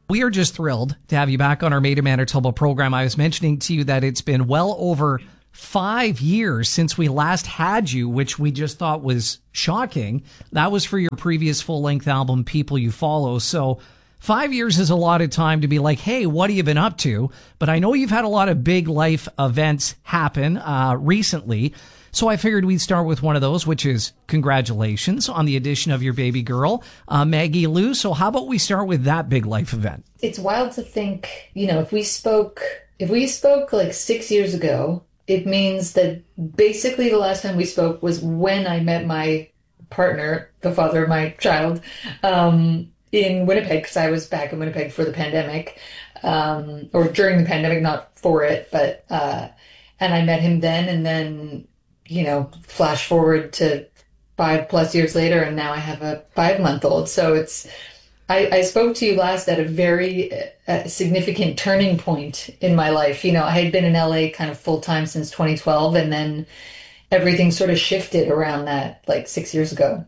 We are just thrilled to have you back on our Made in Manitoba program. I was mentioning to you that it's been well over 5 years since we last had you, which we just thought was shocking. That was for your previous full-length album, People You Follow. So 5 years is a lot of time to be like, hey, what have you been up to? But I know you've had a lot of big life events happen recently. So I figured we'd start with one of those, which is congratulations on the addition of your baby girl, Maggie Lou. So how about we start with that big life event? It's wild to think, if we spoke like 6 years ago, it means that basically the last time we spoke was when I met my partner, the father of my child, in Winnipeg, because I was back in Winnipeg for the pandemic, or during the pandemic, not for it, but, and I met him then, and then, flash forward to 5+ years later, and now I have a 5-month-old. So I spoke to you last at a very significant turning point in my life. I had been in LA kind of full time since 2012, and then everything sort of shifted around that, like 6 years ago.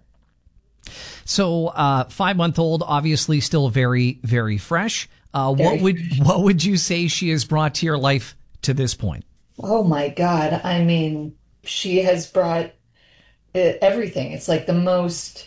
So 5-month-old, obviously still very, very fresh. What would you say she has brought to your life to this point? Oh my God. I mean, she has brought everything. It's like the most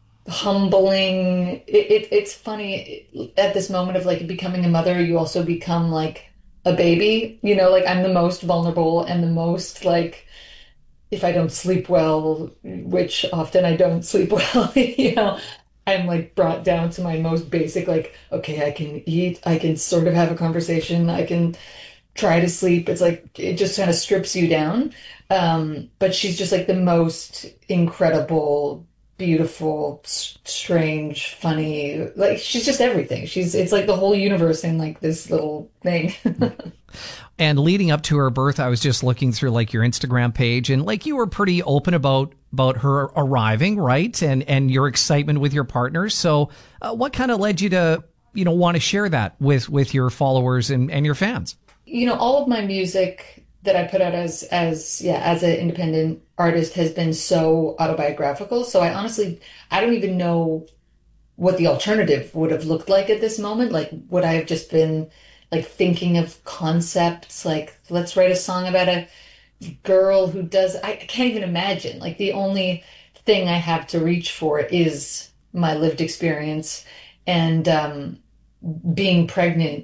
humbling. It's funny at this moment of like becoming a mother, you also become like a baby, like I'm the most vulnerable and the most like, if I don't sleep well, which often I don't sleep well, I'm like brought down to my most basic, like, okay, I can eat, I can sort of have a conversation, I can try to sleep. It's like, it just kind of strips you down. But she's just like the most incredible, beautiful, strange, funny, like she's just everything. It's like the whole universe in like this little thing. And leading up to her birth, I was just looking through like your Instagram page, and like you were pretty open about her arriving, right? And your excitement with your partners. So what kind of led you to, want to share that with your followers and your fans? All of my music that I put out as an independent artist has been so autobiographical. So I don't even know what the alternative would have looked like at this moment. Like, would I have just been like thinking of concepts, like let's write a song about a girl who does, I can't even imagine. Like the only thing I have to reach for is my lived experience and being pregnant,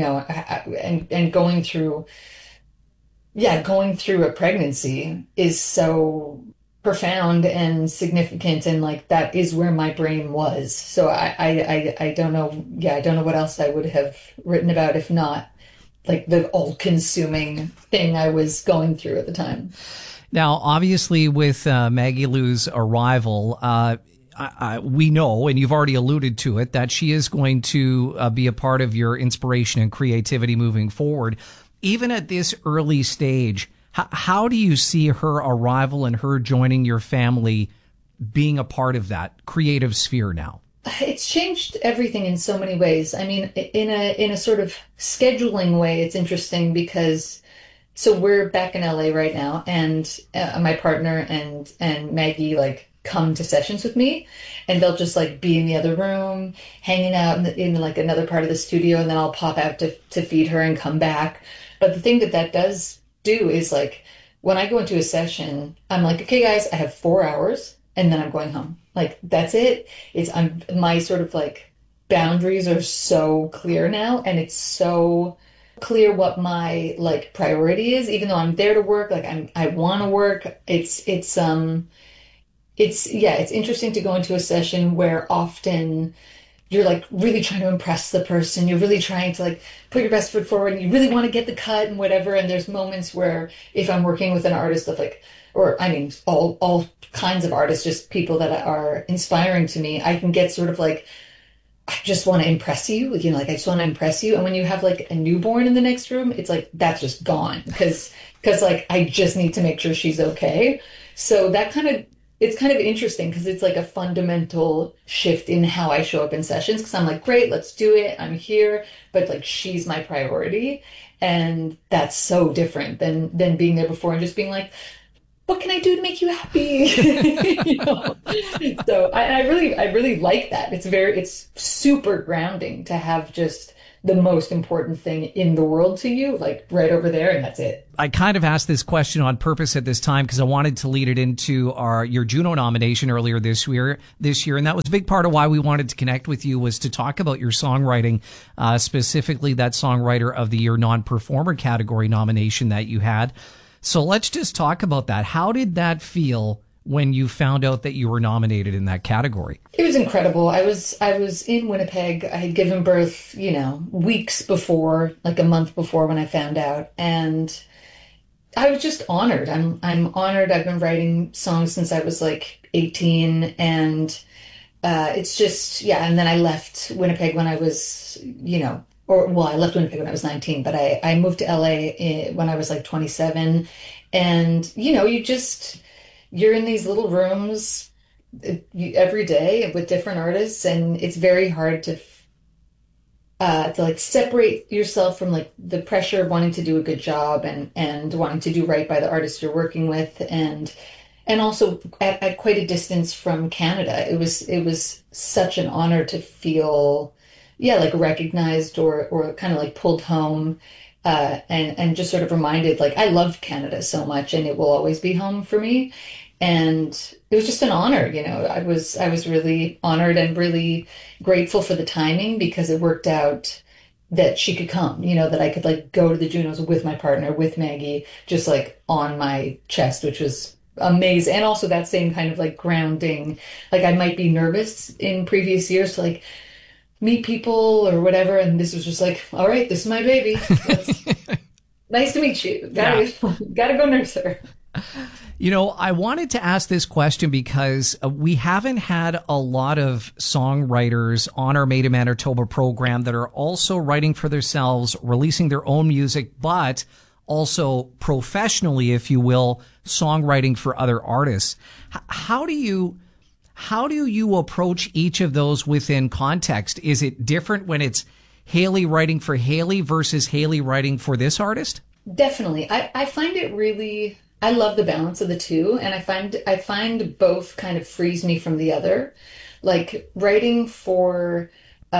and going through a pregnancy is so profound and significant, and like that is where my brain was. So I don't know. Yeah, I don't know what else I would have written about if not like the all-consuming thing I was going through at the time. Now, obviously, with Maggie Lou's arrival, we know, and you've already alluded to it, that she is going to be a part of your inspiration and creativity moving forward. Even at this early stage, how do you see her arrival and her joining your family being a part of that creative sphere now? It's changed everything in so many ways. I mean, in a sort of scheduling way, it's interesting because so we're back in LA right now, and my partner and Maggie like come to sessions with me, and they'll just like be in the other room, hanging out in like another part of the studio, and then I'll pop out to feed her and come back. But the thing that does do is like when I go into a session, I'm like, okay, guys, I have 4 hours, and then I'm going home. Like that's it. My sort of like boundaries are so clear now, and it's so clear what my like priority is. Even though I'm there to work, like I want to work. It's interesting to go into a session where often you're like really trying to impress the person. You're really trying to like put your best foot forward, and you really want to get the cut and whatever. And there's moments where if I'm working with an artist of like, or I mean, all kinds of artists, just people that are inspiring to me, I can get sort of like, I just want to impress you. Like I just want to impress you. And when you have like a newborn in the next room, it's like, that's just gone because like, I just need to make sure she's okay. So it's kind of interesting because it's like a fundamental shift in how I show up in sessions, because I'm like, great, let's do it. I'm here. But like, she's my priority. And that's so different than being there before and just being like, what can I do to make you happy? You know? So I really like that. It's super grounding to have just the most important thing in the world to you, like right over there, and that's it. I kind of asked this question on purpose at this time because I wanted to lead it into your Juno nomination earlier this year, and that was a big part of why we wanted to connect with you, was to talk about your songwriting, specifically that Songwriter of the Year non-performer category nomination that you had. So let's just talk about that. How did that feel when you found out that you were nominated in that category? It was incredible. I was in Winnipeg. I had given birth, weeks before, like a month before when I found out, and I was just honored. I'm honored. I've been writing songs since I was like 18, and it's just, yeah. And then I left Winnipeg when I was, I left Winnipeg when I was 19, but I moved to LA when I was like 27, and you're in these little rooms every day with different artists, and it's very hard to like separate yourself from like the pressure of wanting to do a good job and wanting to do right by the artists you're working with, and also at quite a distance from Canada. It was such an honor to feel, yeah, like recognized or kind of like pulled home, and just sort of reminded, like, I love Canada so much and it will always be home for me. And it was just an honor, I was really honored and really grateful for the timing, because it worked out that she could come, that I could like go to the Junos with my partner, with Maggie, just like on my chest, which was amazing. And also that same kind of like grounding, like I might be nervous in previous years to like meet people or whatever. And this was just like, all right, this is my baby. Nice to meet you. Gotta go nurse her. I wanted to ask this question because we haven't had a lot of songwriters on our Made in Manitoba program that are also writing for themselves, releasing their own music, but also professionally, if you will, songwriting for other artists. How do you approach each of those within context? Is it different when it's Haley writing for Haley versus Haley writing for this artist? Definitely. I find it really, I love the balance of the two, and I find both kind of frees me from the other. Like writing for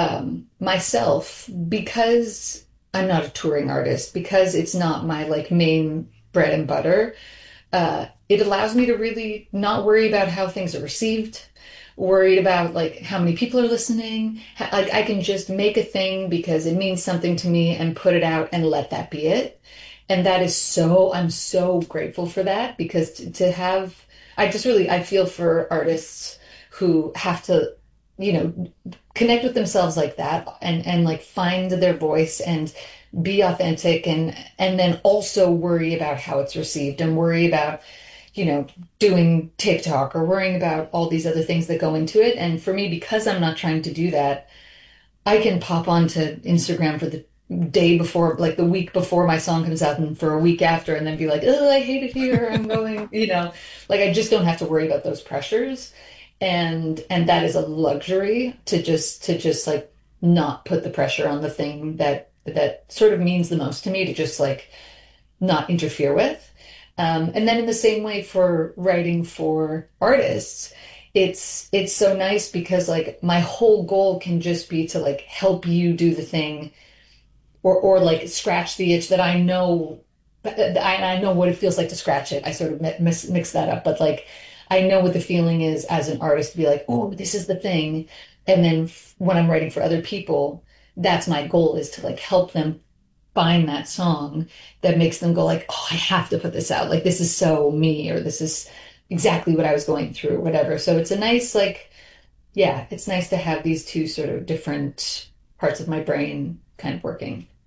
myself, because I'm not a touring artist, because it's not my like main bread and butter, it allows me to really not worry about how things are received, worried about like how many people are listening. Like I can just make a thing because it means something to me and put it out and let that be it. And that is I'm so grateful for that, because to have, I feel for artists who have to, connect with themselves like that and like find their voice and be authentic, and then also worry about how it's received, and worry about, doing TikTok or worrying about all these other things that go into it. And for me, because I'm not trying to do that, I can pop onto Instagram for the day before, like the week before my song comes out, and for a week after, and then be like, oh, I hate it here, I'm going, like I just don't have to worry about those pressures. And that is a luxury, to just like not put the pressure on the thing that sort of means the most to me, to just like not interfere with. And then in the same way for writing for artists, it's so nice, because like my whole goal can just be to like help you do the thing, or like scratch the itch that I know what it feels like to scratch it. I sort of mix that up, but like I know what the feeling is as an artist to be like, oh, this is the thing. And then when I'm writing for other people, that's my goal, is to like help them find that song that makes them go like, oh, I have to put this out. Like, this is so me, or this is exactly what I was going through, or whatever. So it's a nice, like, yeah, it's nice to have these two sort of different parts of my brain kind of working.